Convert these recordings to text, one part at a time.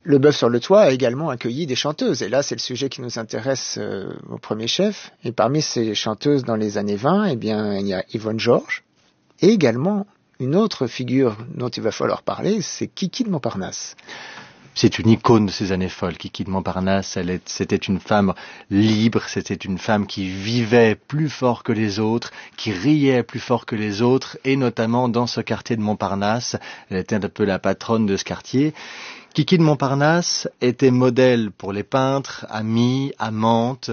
Le Bœuf sur le Toit a également accueilli des chanteuses. Et là, c'est le sujet qui nous intéresse au premier chef. Et parmi ces chanteuses dans les années 20, eh bien, il y a Yvonne Georges. Et également, une autre figure dont il va falloir parler, c'est Kiki de Montparnasse. C'est une icône de ces années folles. Kiki de Montparnasse, c'était une femme libre, c'était une femme qui vivait plus fort que les autres, qui riait plus fort que les autres, et notamment dans ce quartier de Montparnasse, elle était un peu la patronne de ce quartier. Kiki de Montparnasse était modèle pour les peintres, amie, amante.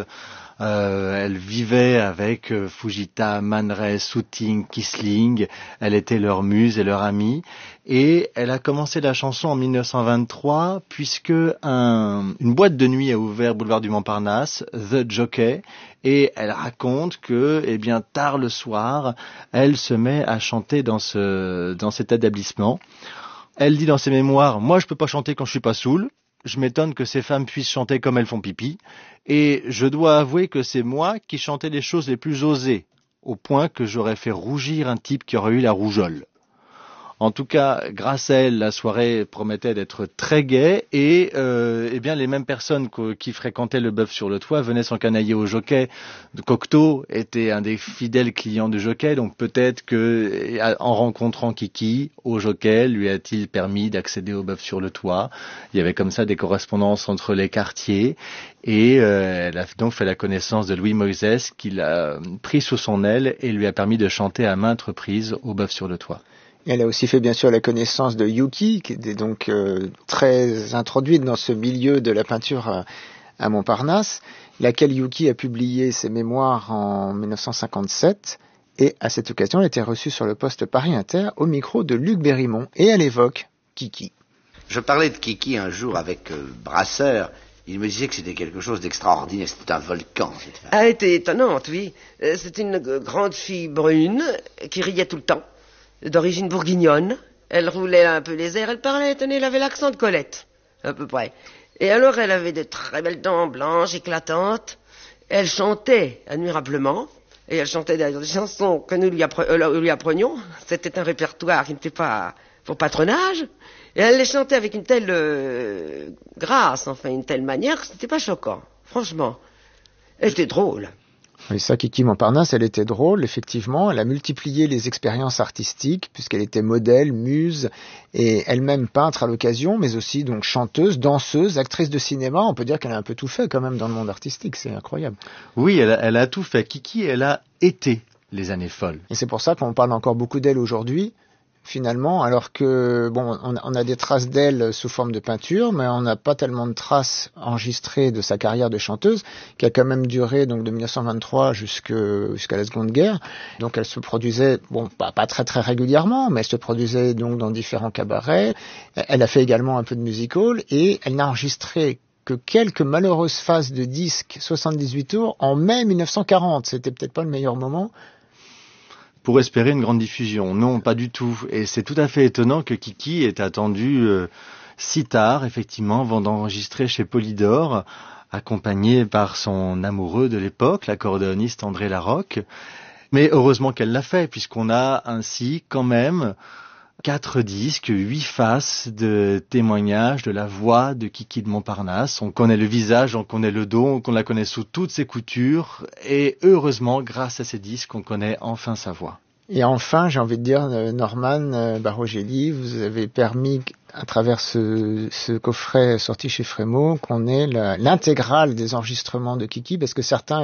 Elle vivait avec Fujita, Man Ray, Souting, Kisling. Elle était leur muse et leur amie. Et elle a commencé la chanson en 1923 puisque une boîte de nuit a ouvert boulevard du Montparnasse, The Jockey, et elle raconte que, tard le soir, elle se met à chanter dans cet établissement. Elle dit dans ses mémoires, moi je peux pas chanter quand je suis pas saoul. Je m'étonne que ces femmes puissent chanter comme elles font pipi. Et je dois avouer que c'est moi qui chantais les choses les plus osées, au point que j'aurais fait rougir un type qui aurait eu la rougeole. En tout cas, grâce à elle, la soirée promettait d'être très gaie et les mêmes personnes qui fréquentaient le Bœuf sur le Toit venaient s'encanailler au Jockey. Cocteau était un des fidèles clients du Jockey, donc peut-être que en rencontrant Kiki au Jockey, lui a-t-il permis d'accéder au Bœuf sur le Toit. Il y avait comme ça des correspondances entre les quartiers et elle a donc fait la connaissance de Louis Moïse qui l'a pris sous son aile et lui a permis de chanter à maintes reprises au Bœuf sur le Toit. Elle a aussi fait bien sûr la connaissance de Yuki, qui était donc très introduite dans ce milieu de la peinture à Montparnasse, laquelle Yuki a publié ses mémoires en 1957, et à cette occasion elle a été reçue sur le poste Paris Inter au micro de Luc Bérimont, et elle évoque Kiki. Je parlais de Kiki un jour avec Brasseur. Il me disait que c'était quelque chose d'extraordinaire, c'était un volcan. Elle était étonnante, oui. C'était une grande fille brune qui riait tout le temps. D'origine bourguignonne, elle roulait un peu les airs, elle parlait, tenez, elle avait l'accent de Colette, à peu près. Et alors elle avait de très belles dents blanches, éclatantes, elle chantait admirablement, et elle chantait d'ailleurs des chansons que nous lui apprenions, c'était un répertoire qui n'était pas pour patronage, et elle les chantait avec une telle grâce, enfin une telle manière, que c'était pas choquant, franchement. Elle était drôle. Oui, ça, Kiki Montparnasse, elle était drôle, effectivement. Elle a multiplié les expériences artistiques, puisqu'elle était modèle, muse, et elle-même peintre à l'occasion, mais aussi donc chanteuse, danseuse, actrice de cinéma. On peut dire qu'elle a un peu tout fait quand même dans le monde artistique, c'est incroyable. Oui, elle a tout fait. Kiki, elle a été les années folles. Et c'est pour ça qu'on parle encore beaucoup d'elle aujourd'hui, finalement, alors que, bon, on a des traces d'elle sous forme de peinture, mais on n'a pas tellement de traces enregistrées de sa carrière de chanteuse, qui a quand même duré, donc, de 1923 jusqu'à la Seconde Guerre. Donc, elle se produisait, bon, pas très très régulièrement, mais elle se produisait donc dans différents cabarets. Elle a fait également un peu de music-hall, et elle n'a enregistré que quelques malheureuses phases de disques 78 tours en mai 1940. C'était peut-être pas le meilleur moment pour espérer une grande diffusion. Non, pas du tout. Et c'est tout à fait étonnant que Kiki ait attendu si tard, effectivement, avant d'enregistrer chez Polydor, accompagnée par son amoureux de l'époque, l'accordéoniste André Larocque. Mais heureusement qu'elle l'a fait, puisqu'on a ainsi quand même 4 disques, 8 faces de témoignages de la voix de Kiki de Montparnasse. On connaît le visage, on connaît le dos, on la connaît sous toutes ses coutures. Et heureusement, grâce à ces disques, on connaît enfin sa voix. Et enfin, j'ai envie de dire, Norman Barogeli, vous avez permis, à travers ce coffret sorti chez Frémaux, qu'on ait l'intégrale des enregistrements de Kiki, parce que certains